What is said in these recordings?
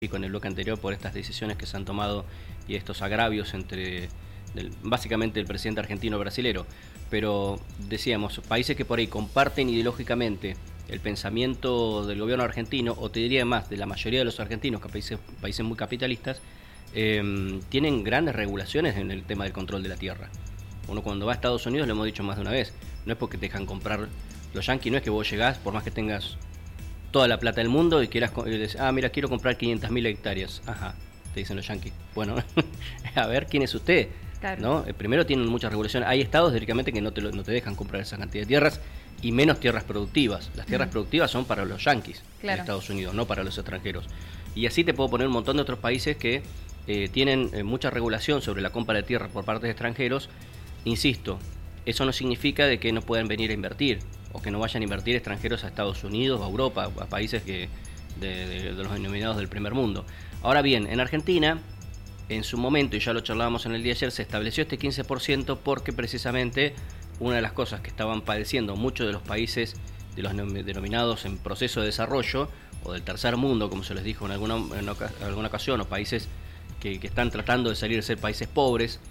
con el bloque anterior por estas decisiones que se han tomado y estos agravios entre básicamente el presidente argentino brasilero. Pero decíamos, países que por ahí comparten ideológicamente el pensamiento del gobierno argentino, o te diría más, de la mayoría de los argentinos, que países muy capitalistas, tienen grandes regulaciones en el tema del control de la tierra. Uno cuando va a Estados Unidos, lo hemos dicho más de una vez, no es porque te dejan comprar los yanquis, no es que vos llegás, por más que tengas toda la plata del mundo y quieras, mira, quiero comprar 500.000 hectáreas. Ajá, te dicen los yanquis. Bueno, a ver, ¿quién es usted? Claro. ¿No? Primero tienen muchas regulaciones. Hay estados directamente que no te dejan comprar esa cantidad de tierras y menos tierras productivas. Las tierras productivas son para los yanquis de Estados Unidos, no para los extranjeros. Y así te puedo poner un montón de otros países que tienen mucha regulación sobre la compra de tierra por parte de extranjeros. Insisto, eso no significa de que no puedan venir a invertir o que no vayan a invertir extranjeros a Estados Unidos, a Europa, a países de los denominados del primer mundo. Ahora bien, en Argentina, en su momento, y ya lo charlábamos en el día de ayer, se estableció este 15% porque precisamente una de las cosas que estaban padeciendo muchos de los países de los denominados en proceso de desarrollo o del tercer mundo, como se les dijo en alguna ocasión, o países que están tratando de salir de ser países pobres,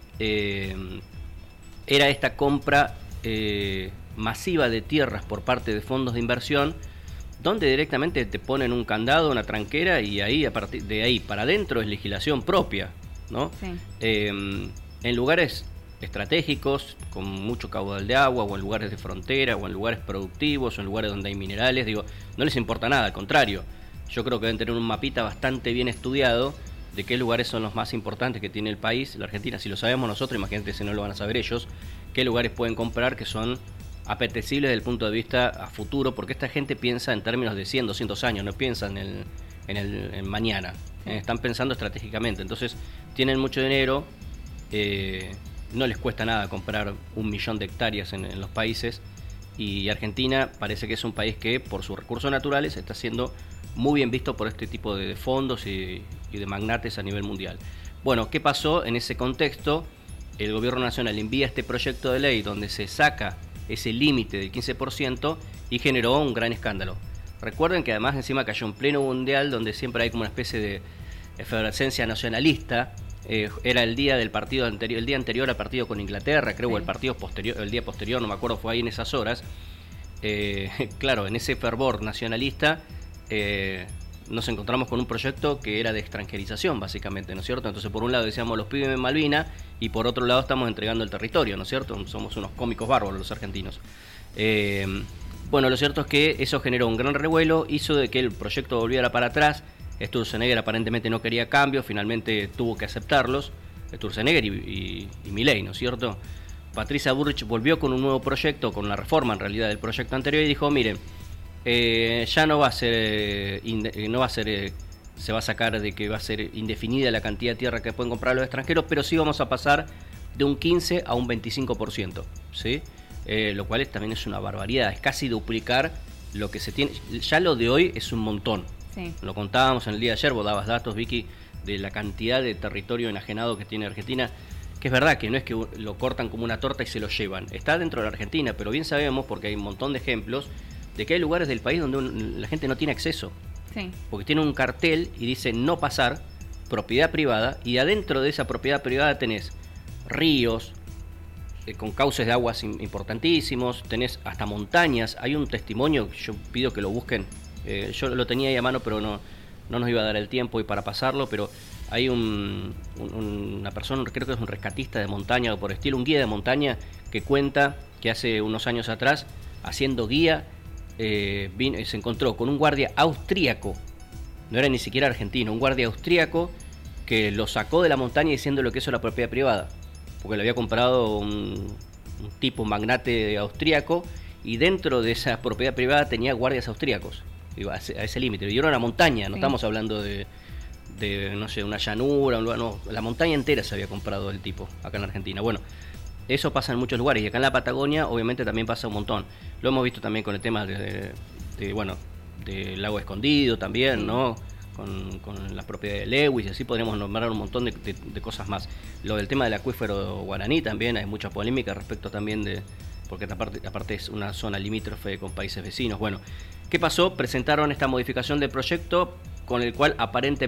era esta compra masiva de tierras por parte de fondos de inversión, donde directamente te ponen un candado, una tranquera, y ahí a partir de ahí para adentro es legislación propia, ¿no? Sí. En lugares estratégicos, con mucho caudal de agua, o en lugares de frontera, o en lugares productivos, o en lugares donde hay minerales, digo, no les importa nada, al contrario. Yo creo que deben tener un mapita bastante bien estudiado de qué lugares son los más importantes que tiene el país, la Argentina. Si lo sabemos nosotros, imagínate si no lo van a saber ellos, qué lugares pueden comprar que son apetecibles desde el punto de vista a futuro, porque esta gente piensa en términos de 100, 200 años, no piensan en mañana, están pensando estratégicamente. Entonces tienen mucho dinero, no les cuesta nada comprar 1 millón de hectáreas en los países, y Argentina parece que es un país que por sus recursos naturales está siendo muy bien visto por este tipo de fondos y de magnates a nivel mundial. Bueno, ¿qué pasó en ese contexto? El gobierno nacional envía este proyecto de ley donde se saca ese límite del 15% y generó un gran escándalo. Recuerden que además encima cayó en pleno mundial, donde siempre hay como una especie de efervescencia nacionalista. Era el día del partido anterior, el día anterior al partido con Inglaterra, creo, o el día posterior, no me acuerdo, fue ahí en esas horas. Claro, en ese fervor nacionalista nos encontramos con un proyecto que era de extranjerización, básicamente, ¿no es cierto? Entonces, por un lado decíamos los pibes en Malvinas, y por otro lado estamos entregando el territorio, ¿no es cierto? Somos unos cómicos bárbaros los argentinos. Bueno, lo cierto es que eso generó un gran revuelo, hizo de que el proyecto volviera para atrás. Sturzenegger aparentemente no quería cambios, finalmente tuvo que aceptarlos, Sturzenegger y Milei, ¿no es cierto? Patricia Bullrich volvió con un nuevo proyecto, con una reforma en realidad del proyecto anterior, y dijo, miren, ya no va a ser, se va a sacar de que va a ser indefinida la cantidad de tierra que pueden comprar los extranjeros, pero sí vamos a pasar de un 15 a un 25%, ¿sí? Lo cual también es una barbaridad, es casi duplicar lo que se tiene. Ya lo de hoy es un montón. Sí. Lo contábamos en el día de ayer, vos dabas datos, Vicky, de la cantidad de territorio enajenado que tiene Argentina, que es verdad que no es que lo cortan como una torta y se lo llevan, está dentro de la Argentina, pero bien sabemos, porque hay un montón de ejemplos, de que hay lugares del país donde la gente no tiene acceso, sí, porque tiene un cartel y dice no pasar, propiedad privada, y adentro de esa propiedad privada tenés ríos con cauces de aguas importantísimos, tenés hasta montañas. Hay un testimonio, yo pido que lo busquen, yo lo tenía ahí a mano, pero no nos iba a dar el tiempo y para pasarlo, pero hay una persona, creo que es un rescatista de montaña o por estilo, un guía de montaña, que cuenta que hace unos años atrás, haciendo guía, se encontró con un guardia austríaco, no era ni siquiera argentino, un guardia austríaco que lo sacó de la montaña diciéndole que eso era propiedad privada, porque lo había comprado un tipo, un magnate austríaco, y dentro de esa propiedad privada tenía guardias austríacos, digo, a ese límite, y era una montaña, no estamos hablando de no sé, una llanura, un lugar, no, la montaña entera se había comprado el tipo acá en Argentina. Bueno, eso pasa en muchos lugares, y acá en la Patagonia obviamente también pasa un montón. Lo hemos visto también con el tema del lago escondido también, ¿no? Con la propiedad de Lewis, y así podríamos nombrar un montón de cosas más. Lo del tema del acuífero guaraní también, hay mucha polémica respecto también porque aparte es una zona limítrofe con países vecinos. Bueno, ¿qué pasó? Presentaron esta modificación del proyecto, con el cual aparentemente